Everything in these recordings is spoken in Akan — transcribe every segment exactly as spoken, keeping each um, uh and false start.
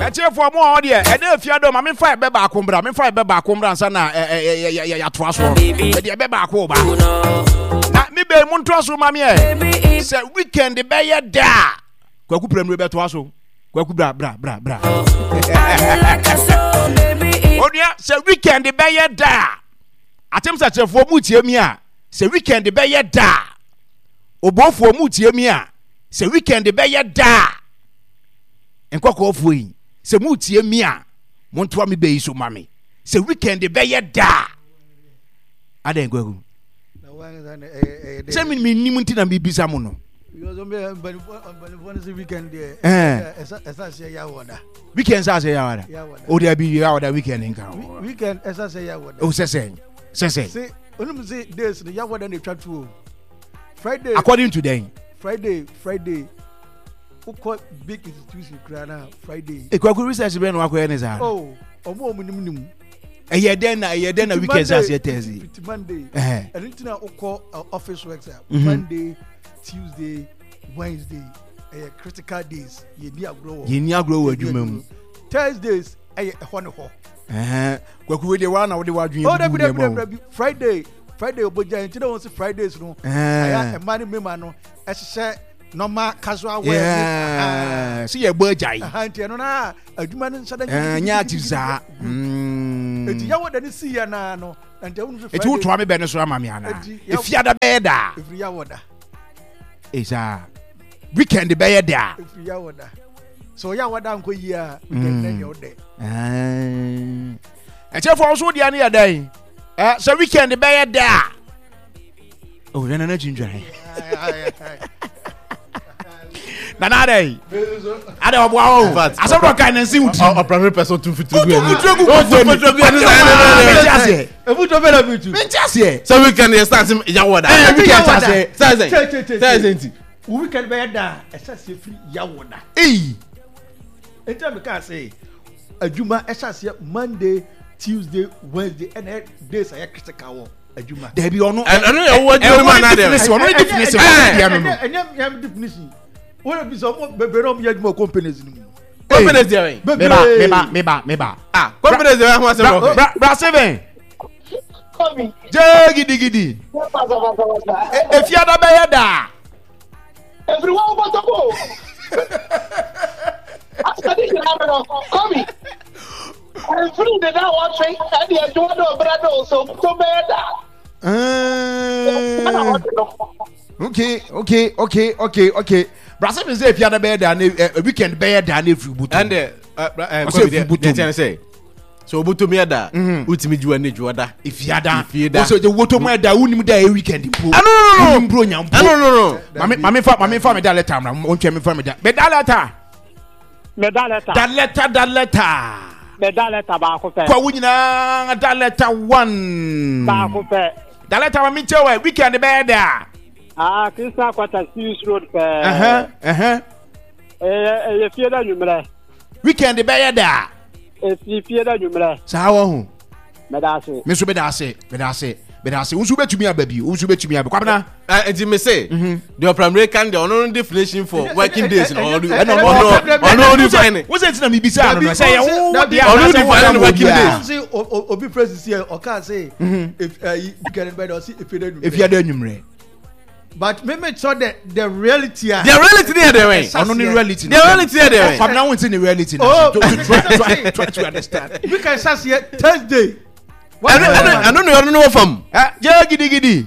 Eche for more audio. E dey fiado ma me fa be ba akombra, me fa be ba akombra ansa na ya to aso. E dey be ba akwo ba. Na me be mu nto aso ma me e. Se weekend be ye da. Kwaku premre be to aso. Kwaku bra bra bra bra. Onia se weekend be ye da. Atem sa chefo mu tie mi a. Se weekend be ye da. Obofo mu tie mi a. Se weekend be ye da. Enkoko ofuyi. Se mu tie mi a. Montoa mi be iso mame. Se weekend be ye da. Ade ngwagu. Se mi mi nimu ntina mi bisa mo no. Because on be on the weekend there. Eh. Esa se ya woda. Weekend sa se ya woda. O dia bi ya woda weekend nka. Weekend esa se ya woda. O se se. Se se. See, only say days the ya woda na twa to. Friday. According to them. Friday, Friday. Who call big institution krana Friday. E kwaku research be no akoye ne za. Oh, omo omo nim nim. E ye den na ye den na weekend sa se Thursday. Monday. Eh. And ntina who call office works Monday, Tuesday, Wednesday. Eh critical days. Ye ni agro. Ye ni agro adwuma mu. Thursdays eh ho ne ho. Eh. Kwaku we dey one na we dey wadwen. Oh, that be Friday. Friday oboja ntina won say Fridays no. Eh. E mani mema no. E hye normal casual wear. Yeah. See your boja. Auntie no na adwuma no nsa da. Eh nya tiza. Mm. Eti ya woda ni si ya na no. Ante wonu so Friday. Eti wo to ame be no so ama me ana. Efiada be da. Efri ya woda. Esa. Weekend be da. Efri ya woda. So ya woda nko yi a weekend na ye ode. Ah. Eche for so dia na ya dan. Eh so weekend be da. Oh, na na jinjwa. Nanade. Ade obwa o. Asabro kan nsi wuti. O primary person two fifty. O two fifty. O two fifty. E fu to be la bitu. Menchase. So weekend you start ya woda. Eh weekend say. Say say. Say say. Weekend be da. Esa se free ya woda. Eh. Enta me ka say adwuma esa se Monday, Tuesday, Wednesday and days are critical. Adwuma. There be ono. And ono ya wo adwuma na dem. Ono definition. Enya enya definition. What be some beberom ya adwuma companies ni. Companies there. Me ba me ba me ba me ba. Ah, companies there ho ase bro. Bra seven. Come. Je gidi gidi. E fiada be ya da. Everyone want to go. After this happen, come. I'm free the now watching and the Eduardo brother so to better. Okay, okay, okay, okay, okay. Brasa me say if you are better than a weekend better than if you boot. And the uh uh say. So butu me da utimi juwa ne juwada. If you are da. So the woto mo da unim da e weekend impo. No no no. Bro nyam. No no no. Mami mami fa mami fa me da letter na. On twa me fa me da. Me da letter. Me da letter. Da letter da letter. Me da letter ba ko fe. Kwa wunyina da letter one. Ba ko fe. Da letter ma mi chewe weekend be da. Ah, Crystal Quarter Series Road fe. Uh-huh. Uh-huh. Eh eh fie da numere. Weekend be da. Eh fie da numere. Sa wo hu. Me da se. Me so be da se, be da se. Be da se. Unsu betumi ababi, unsu betumi ababi. Kwabena. Ah, enti me say. The primary can the no definition for working days no. No no no define. What's it na me bisa no say wo dey no define working days. Say obi president here o can say if you can better see if you don't. If you dey nwumre. But me make sure that the reality the reality there there way. Ono ni reality. The reality there there way. From now on the reality. Oh, try try to understand. We can say Thursday. I don't know, I don't know from. Ah, je gidi gidi.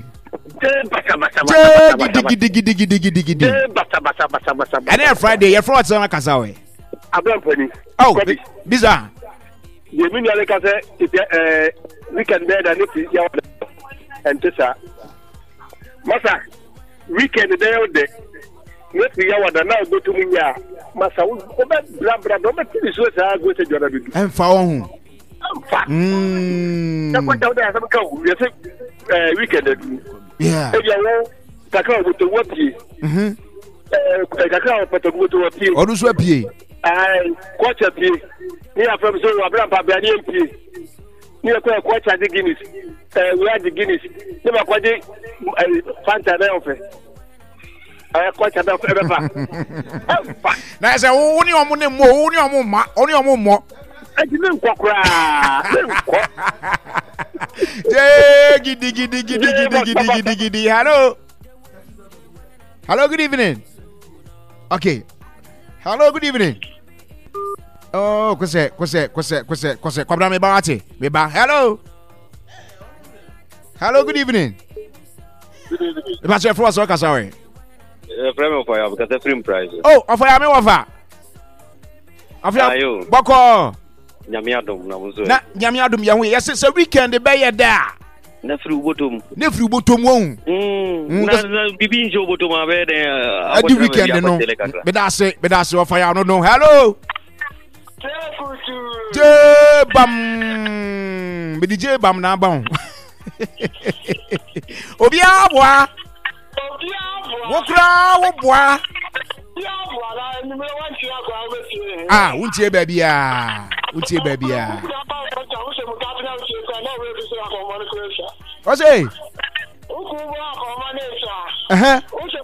Gidi gidi gidi gidi gidi. And then Friday, you fraud sana kasawe. Abram poni. Oh, bizarre. You mean you like say eh we can bear than it ya and tesa. Masa weekend dey out there. Let me ya wada now go to munya. Masa o be bla bla do me ti so sa go se jora bidu. En fa won hu. Mm. That's what they have come. We say uh, weekend. Yeah. If you want, kakao with the what you. Mhm. Eh, kakao but go to what you. Odu so pie. I watch a pie. Me from so Abraham Pabiani M P. Me ko watch the Guinness. Eh, we are the Guinness. Me ma kwaje Fanta na ofe. Eh, coach ada ebefa. Na say wo ni omo ne mo, wo ni omo ma, wo ni omo mo. Edi ne nkokra. Ne nkọ. Je gidi gidi gidi gidi gidi gidi gidi. Hello. Hello, good evening. Okay. Hello, good evening. Oh, kwese kwese kwese kwese kwese kwabra me ba ate. Me ba. Hello. Hello, good evening. Good evening. The match for us o kasa we. Eh, frame for you because the free price. Oh, offer me offer. Offer. Boko. Nyame adom na muzo. Na nyame adom ye ho. Yes, say weekend be ye da. Na free botom. Na free botom wo. Mm. Na bibi njo botom abe den. Adi weekend no. Be da say, be da say offer ya no no. Hello. J bam. Be di J bam na ba. Obi aboa. Obi aboa. Wo kra wo boa. Ah, untie baby ah. Untie baby ah. What's it? Uh-huh.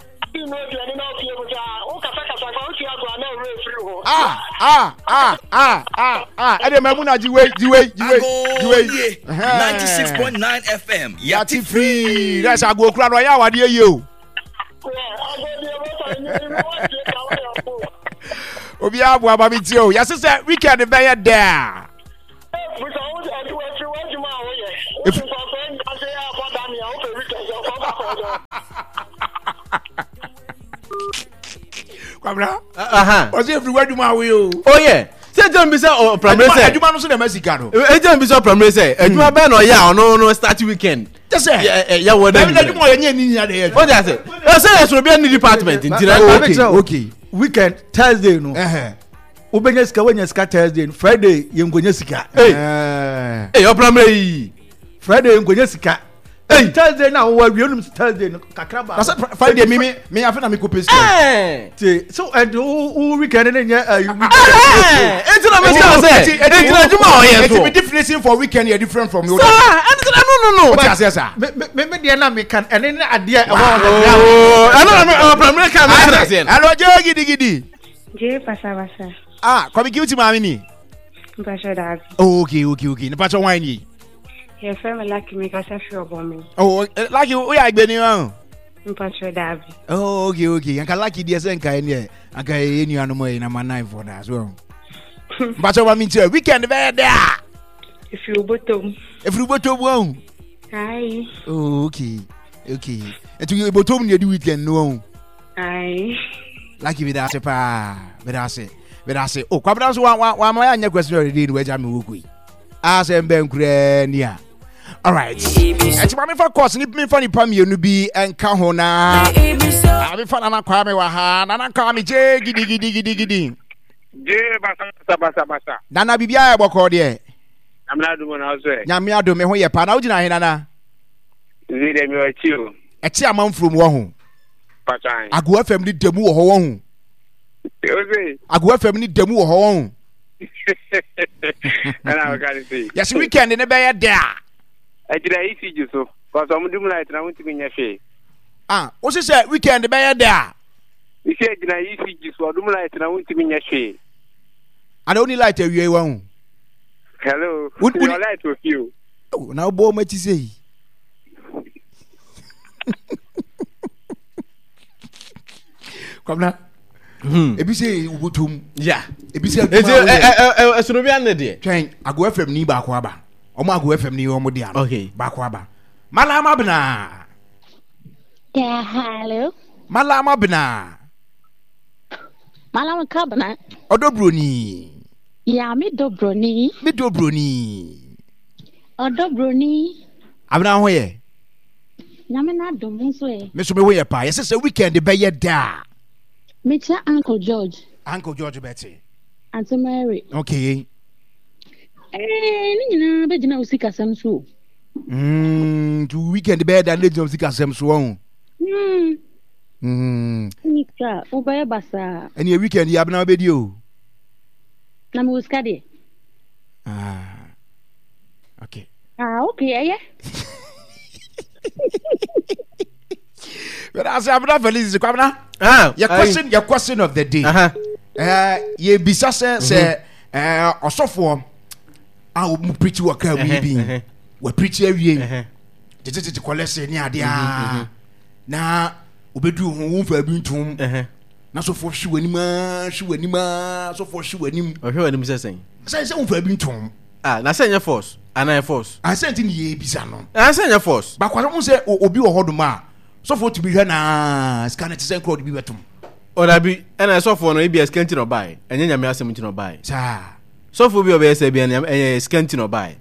Ah, ah, ah, ah, ah, ah. Ede memuna jiwe, jiwe, jiwe, jiwe. ninety-six point nine F M. Yati free. That's a go kra no ya wade yo. Obi abu ababi ti o. Ya say weekend be here there. If Kwabra. Aha. Was everywhere do my will. Oh yeah. Say John be say o primary say. Aduma no so na Mexican no. E John be say primary say. Aduma be no ya no no start weekend. Just say. Yeah yeah what dem. Aduma mo ye ni ya dey. What dey say? E say yes we be any department in okay, okay. Weekend Thursday no. Eh. Ubenya sika wenya sika Thursday, Friday yengonya sika. Hey. Hey, your primary. Friday yengonya sika. Hey, Thursday na wo wi onum Thursday no kakraba. Kasa Friday me me me afa na me ko pese. Eh. So and o weekend na nya weekend. Eh. Enti na me say. Enti na juma o yes. Enti me difference for weekend you different from you. Sir, enti no no no. What you say sir? Me me dey na me kan ene na ade e wo. Oh, I know me primary kan me say. Hello, Jogi gidi gidi. Je pasa pasa. Ah, come give to mami ni. Mpasho da. Oh, okay, okay, okay. Ne pacho wine yi. Ye fe me like me ka se fi obo mi. Oh, like you we agbe ni wan. Mpasho da bi. Oh, okay, okay. Anka like die se nka ni e. Anka ye ni anu mo e na ma nine for that so. Mpacho wa mi nti weekend be there. If you bottom. If you bottom won. Hi. Oh, okay. Okay. Etu you bottom ni di weekend no. Hi. Like you be that pa. Be that say. Be that say. Oh, kwabra so wa wa ma anya question already ni we ja me wokui. Asem ben kure nia. All right. Eti ma me fa course ni me fa ni pa mienu bi enka ho na. Ah me fa na na kwa me wa ha na na ka me je gidi gidi gidi gidi. Je basa basa basa. Nana bibia e boko de. Amna do na so e. Nyame ado me ho ye pa na ugina he nana. Zide mi wa chi o. E chi amanfrom wo ho. Pachan. Ago F M ni demu wo ho wo ho. Oze. Ago F M ni demu wo ho wo ho. Ana ga ni say. Yes weekend ne be ye there. Ejira isi ju so. Cause am do night na won ti me nya fe. Ah, o se say weekend be ye there. Isi ejira isi ju so do night na won ti me nya fe. And only light awie wa ho. Hello. Would your light with you. Oh, now bo ma ti say. Come na. Hmm. Ebi say ubutum. Yeah. Ebi say Is it eh eh so be an dey. Twen Ago F M ni ba ko aba. Omo Ago F M ni omo dia no. Okay. Ba ko aba. Malama bna. Yeah, hello. Malama bna. Malama kabana. Odobroni. Yeah, me dobroni. Me dobroni. Odobroni. Abna ho ye. Nyame na dom so e. Me so me ho ye pa. Yes say weekend be ye da. Me cha Uncle George. Uncle George Betty. Auntie Mary. Okay. Eh, ni nyina be gina usika sam so. Mm, to weekend be da legend usika sam so won. Hmm. Hmm. Ni kra, obaye basa. Any weekend ya abna be di o. Na me uska de. Ah. Okay. Ah, okay, yeah. But as I'm not Feliz, Kwabena. Ah, Your question, your question of the day. Uh-huh. Uh, ye bisa say say uh osofo a wo preach work a we be. We preach awie. Tete tete kolese ni ade a. Na obedu ho wo fa bi ntum. Na so for hwe wanima, hwe wanima, so for hwe wanim. O hwe wanim say say. Say say wo fa bi ntum. Ah, na say your force. Ana force. I sent in ye bisa no. Na say your force. Ba kwa mo say obi wo hodoma. So for to be here na scan it say crowd bi betum. O da bi na so for no e bi scanty no buy. Enye nyame asem nti no buy. Sa. So for bi obe say bi na enye scanty no buy.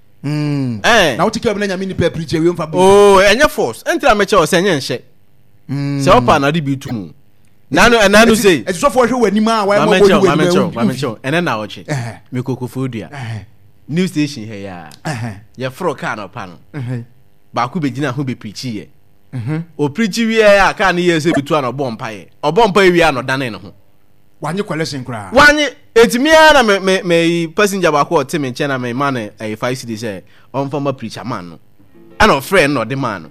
Mm. Eh. Na utika bi na nyame ni pe preach we mfa. Oh, enye force. Entra me che o say enye nhye. Mm. Say opa na de bi tumu. Nanu nanu say. E so for hwe wani ma wa mo go go wani ma cho, ma cho. Ene na oche. Eh. Me kokofo dua. Eh. New station here ya. Eh. Ye fro car no pa no. Eh. Ba ku be gina ho be preach ye. Mhm. O preach wi ya car no ye se bitu an obon pae. Obon pae wi an odane ne ho. Wanye collection kra. Wanye etimia na me me, me passenger ba ko o temi nche na me man e five cedi say on former preacher man no. Ana o friend no de man no.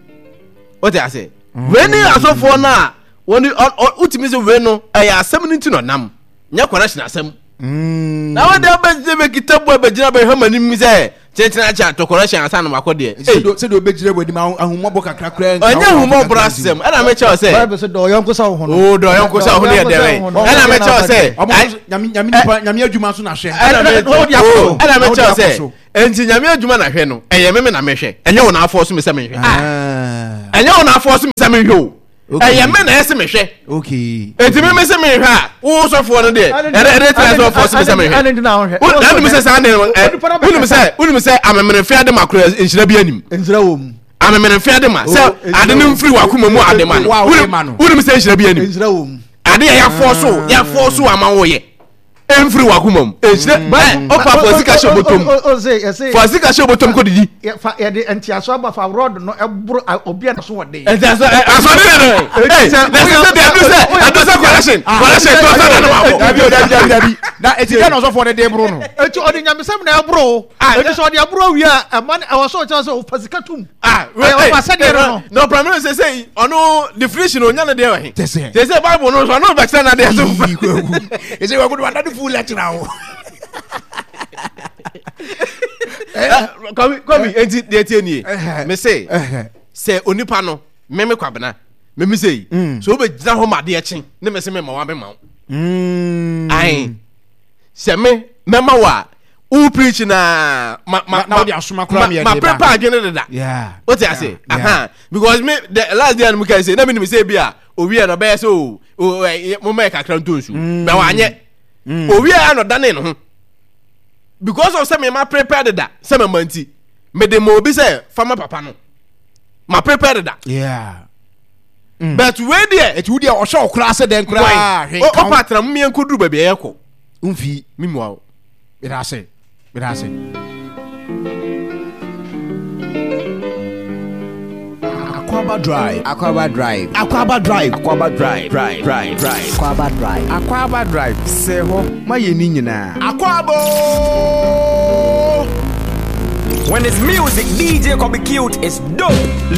What I say? When you asofo na when you ultimate we no e asem nti no nam. Nya connection asem. Mm. Na we dey be be kitabu be gina be hamani mi say chenchena cha to correction asa na makode. Se do se do be gina wadi ma ahumabo kakra kra. Onya ahumabo brasem. Ana me che say. Bible say do yonko sa ho no. Oh, do yonko sa ho ne dey we. Ana me che say. Nyame nyame nipa nyame adwuma so na hwe. Ana me ana me che say. Enti nyame adwuma na hwe no. Eye me me na me hwe. Enye wo na afo so me se me hwe. Ah. Enye wo na afo so me se me hwe. Eye me na ese me hwe. Okay. Enti me me se me hwe a. Wo so fo no dey. Ere ere tra so fo so me se me hwe. Ana ndi na ho hwe. Ana me se sa na. Unu me se, unu me se amemene fi ade makro enhyira bi anim. Enhyira wo mu. Amemene fi ade ma. Se ade ne mfiri wakoma mu ade ma no. Unu me se enhyira bi anim. Enhyira wo mu. Ade ya fo so, ya fo so ama wo ye. Emfiri wakoma mu. Enhyira ba o pa fosika sho botom. O say, I say. Fosika sho botom ko didi. Ya fa ya de entiaso aba fa road no ebro obi na so wode. Entiaso aso de no. Hey, na se de adu se, adu se correction. Correction to sa na ma. Dabi dabi dabi. Na etika no so for de bro no. Eti odi nyamesem na ebro. Eti so odi ebro wi a man e so che so fasika tum. Ah, we o fa se de no. No problem say say ono definition onya na de we. Tese. Tese Bible no so no back na de so. Ese we go wanda full lecture o. Come come enti de tie nie. Me say say onipa no me me kwabena. Me me say so be gina ho ma de echi. Ne me say me ma wa be ma. Mm. Ai. Se me me ma wa u preach na ma ma ma de asoma kra me ma prepare agene de da. Yeah. What I say? Aha. Because me the last day me can say na me me say bia owi e no be so o mo make akra ntonsu. Me wa anye. Owi e no dane no ho. Because of say me ma prepared that say me manti me de mo bi say farmer papa no ma prepared that. Yeah. Mm. But where there it would o show class den kra he o patra me enkoduru ba bia yeko umfi mimu awo it has it it has it Aquaba Drive Aquaba Drive Aquaba Drive Aquaba Drive Drive Drive Drive Aquaba Drive Aquaba Drive se ho ma ye ni nyina Aquabo. When it's music, D J can be cute, it's dope.